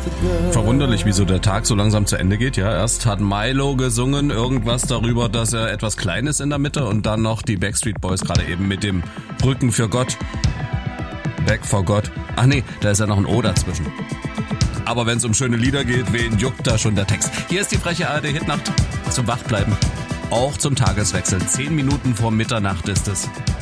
Verwunderlich, wieso der Tag so langsam zu Ende geht. Ja, erst hat Milo gesungen irgendwas darüber, dass er etwas klein ist in der Mitte und dann noch die Backstreet Boys gerade eben mit dem Brücken für Gott. Back for God. Ach nee, da ist ja noch ein O dazwischen. Aber wenn es um schöne Lieder geht, wen juckt da schon der Text? Hier ist die freche ARD Hitnacht zum Wachbleiben. Auch zum Tageswechsel. 10 Minuten vor Mitternacht ist es.